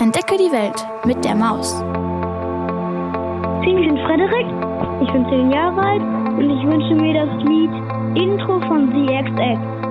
Entdecke die Welt mit der Maus. Ich bin Frederik, ich bin 10 Jahre alt und ich wünsche mir das Lied Intro von The XX.